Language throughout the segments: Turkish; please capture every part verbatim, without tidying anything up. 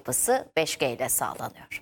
altyapısı beş G ile sağlanıyor.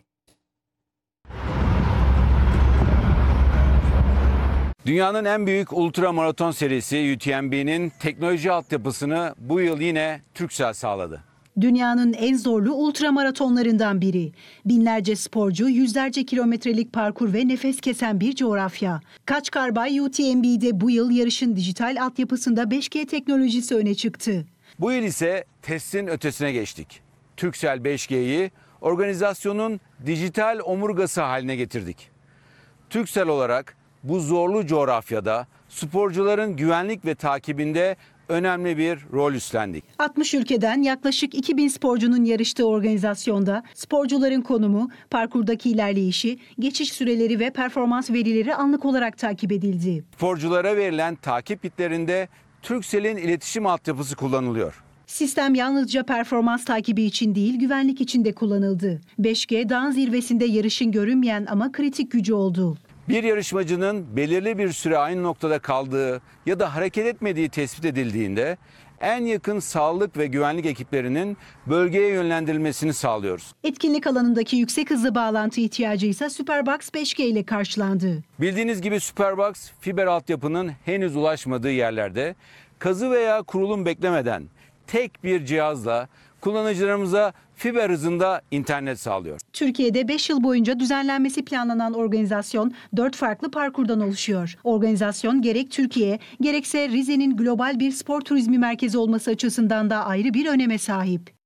Dünyanın en büyük ultra maraton serisi U T M B'nin teknoloji altyapısını bu yıl yine Turkcell sağladı. Dünyanın en zorlu ultramaratonlarından biri. Binlerce sporcu, yüzlerce kilometrelik parkur ve nefes kesen bir coğrafya. Kaçkarbay U T M B'de bu yıl yarışın dijital altyapısında beş G teknolojisi öne çıktı. Bu yıl ise testin ötesine geçtik. Turkcell beş G'yi organizasyonun dijital omurgası haline getirdik. Turkcell olarak bu zorlu coğrafyada sporcuların güvenlik ve takibinde önemli bir rol üstlendik. altmış ülkeden yaklaşık iki bin sporcunun yarıştığı organizasyonda sporcuların konumu, parkurdaki ilerleyişi, geçiş süreleri ve performans verileri anlık olarak takip edildi. Sporculara verilen takip kitlerinde Turkcell'in iletişim altyapısı kullanılıyor. Sistem yalnızca performans takibi için değil, güvenlik için de kullanıldı. beş G dağın zirvesinde yarışın görünmeyen ama kritik gücü oldu. Bir yarışmacının belirli bir süre aynı noktada kaldığı ya da hareket etmediği tespit edildiğinde en yakın sağlık ve güvenlik ekiplerinin bölgeye yönlendirilmesini sağlıyoruz. Etkinlik alanındaki yüksek hızlı bağlantı ihtiyacı ise Superbox beş G ile karşılandı. Bildiğiniz gibi Superbox fiber altyapının henüz ulaşmadığı yerlerde kazı veya kurulum beklemeden tek bir cihazla kullanıcılarımıza fiber hızında internet sağlıyor. Türkiye'de beş yıl boyunca düzenlenmesi planlanan organizasyon dört farklı parkurdan oluşuyor. Organizasyon gerek Türkiye gerekse Rize'nin global bir spor turizmi merkezi olması açısından da ayrı bir öneme sahip.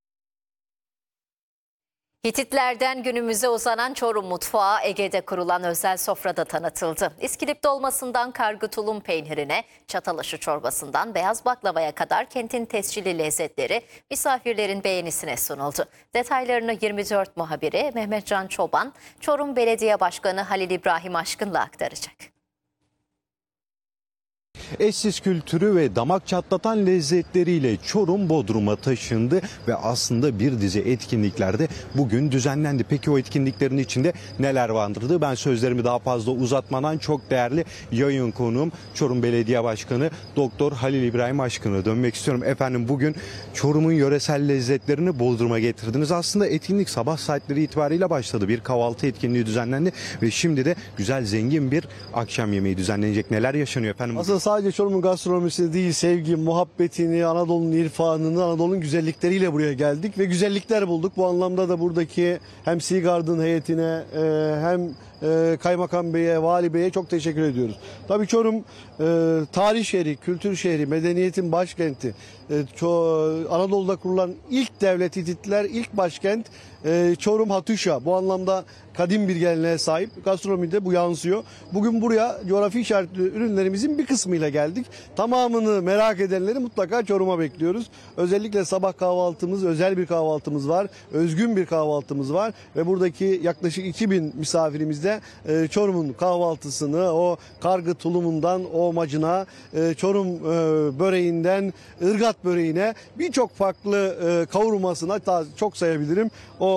Hititlerden günümüze uzanan Çorum mutfağı Ege'de kurulan özel sofrada tanıtıldı. İskilip dolmasından kargı tulum peynirine, çatalışı çorbasından beyaz baklavaya kadar kentin tescilli lezzetleri misafirlerin beğenisine sunuldu. Detaylarını yirmi dört muhabiri Mehmetcan Çoban, Çorum Belediye Başkanı Halil İbrahim Aşkın'la aktaracak. Eşsiz kültürü ve damak çatlatan lezzetleriyle Çorum Bodrum'a taşındı ve aslında bir dizi etkinliklerde bugün düzenlendi. Peki o etkinliklerin içinde neler vardı? Ben sözlerimi daha fazla uzatmadan çok değerli yayın konuğum Çorum Belediye Başkanı Doktor Halil İbrahim Aşkın'a dönmek istiyorum. Efendim bugün Çorum'un yöresel lezzetlerini Bodrum'a getirdiniz. Aslında etkinlik sabah saatleri itibariyle başladı. Bir kahvaltı etkinliği düzenlendi ve şimdi de güzel zengin bir akşam yemeği düzenlenecek. Neler yaşanıyor efendim? Aslında sadece Çorum'un gastronomisi değil, sevgi, muhabbetini, Anadolu'nun irfanını, Anadolu'nun güzellikleriyle buraya geldik ve güzellikler bulduk. Bu anlamda da buradaki hem Sea Garden heyetine hem Kaymakam Bey'e, Vali Bey'e çok teşekkür ediyoruz. Tabii Çorum tarih şehri, kültür şehri, medeniyetin başkenti. Anadolu'da kurulan ilk devlet Hititler, ilk başkent Çorum Hatuşa. Bu anlamda kadim bir geleneğe sahip. Gastronomide bu yansıyor. Bugün buraya coğrafi işaretli ürünlerimizin bir kısmıyla geldik. Tamamını merak edenleri mutlaka Çorum'a bekliyoruz. Özellikle sabah kahvaltımız, özel bir kahvaltımız var. Özgün bir kahvaltımız var. Ve buradaki yaklaşık iki bin misafirimiz de Çorum'un kahvaltısını, o kargı tulumundan o macına, Çorum böreğinden ırgat böreğine birçok farklı kavurmasına çok sayabilirim. O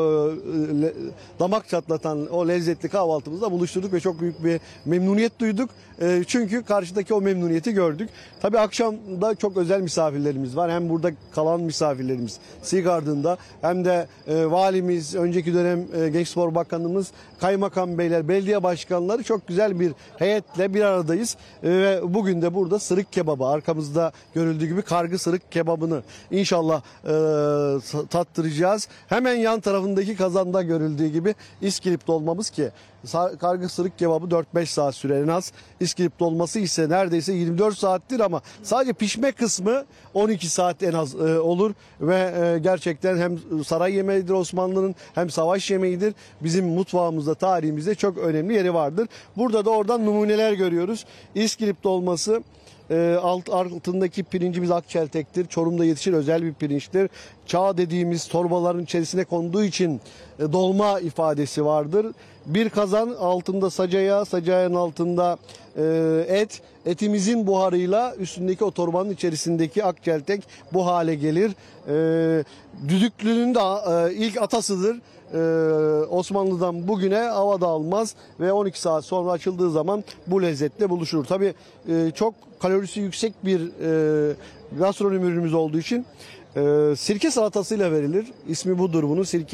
damak çatlatan o lezzetli kahvaltımızda buluşturduk ve çok büyük bir memnuniyet duyduk. Çünkü karşıdaki o memnuniyeti gördük. Tabii akşamda çok özel misafirlerimiz var. Hem burada kalan misafirlerimiz Sea Garden'da hem de valimiz, önceki dönem Genç Spor Bakanımız, kaymakam beyler, belediye başkanları çok güzel bir heyetle bir aradayız. Ve bugün de burada sırık kebabı, arkamızda görüldüğü gibi kargı sırık kebabını inşallah e, tattıracağız. Hemen yan tarafındaki kazanda görüldüğü gibi İskilip dolmamız ki kargı sırık kebabı dört beş saat sürer en az. İskilip dolması ise neredeyse yirmi dört saattir ama sadece pişme kısmı on iki saat en az e, olur ve e, gerçekten hem saray yemeğidir Osmanlı'nın hem savaş yemeğidir. Bizim mutfağımızda, tarihimizde çok önemli yeri vardır. Burada da oradan numuneler görüyoruz. İskilip dolması E, alt, altındaki pirincimiz akçeltektir. Çorum'da yetişir özel bir pirinçtir. Çağ dediğimiz torbaların içerisine konduğu için e, dolma ifadesi vardır. Bir kazan altında saca yağı, saca yağının altında e, et. Etimizin buharıyla üstündeki o torbanın içerisindeki akçeltek bu hale gelir. E, düdüklünün de e, ilk atasıdır. Ee, Osmanlı'dan bugüne havada almaz ve on iki saat sonra açıldığı zaman bu lezzetle buluşur. Tabii e, çok kalorisi yüksek bir e, gastronomi ürünümüz olduğu için e, sirke salatasıyla verilir. İsmi budur bunun. Sirke